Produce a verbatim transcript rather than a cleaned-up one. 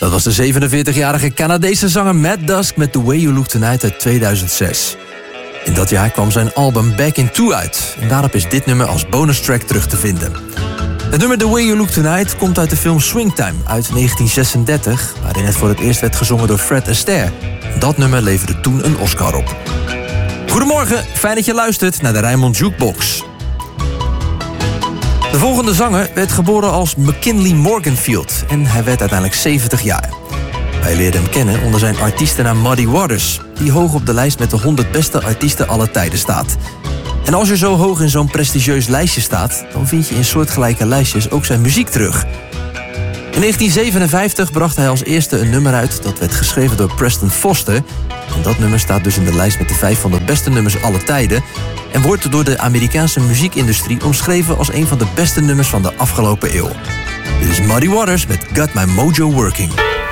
Dat was de zevenenveertigjarige Canadese zanger Matt Dusk met The Way You Look Tonight uit tweeduizend zes. In dat jaar kwam zijn album Back in Two uit. En daarop is dit nummer als bonustrack terug te vinden. Het nummer The Way You Look Tonight komt uit de film Swingtime uit negentien zesendertig... waarin het voor het eerst werd gezongen door Fred Astaire. Dat nummer leverde toen een Oscar op. Goedemorgen, fijn dat je luistert naar de Rijnmond Jukebox. De volgende zanger werd geboren als McKinley Morganfield en hij werd uiteindelijk zeventig jaar. Wij leerden hem kennen onder zijn artiestennaam Muddy Waters, die hoog op de lijst met de honderd beste artiesten aller tijden staat. En als je zo hoog in zo'n prestigieus lijstje staat, dan vind je in soortgelijke lijstjes ook zijn muziek terug. In negentien zevenenvijftig bracht hij als eerste een nummer uit dat werd geschreven door Preston Foster. En dat nummer staat dus in de lijst met de vijfhonderd beste nummers aller tijden en wordt door de Amerikaanse muziekindustrie omschreven als een van de beste nummers van de afgelopen eeuw. Dit is Muddy Waters met Got My Mojo Working.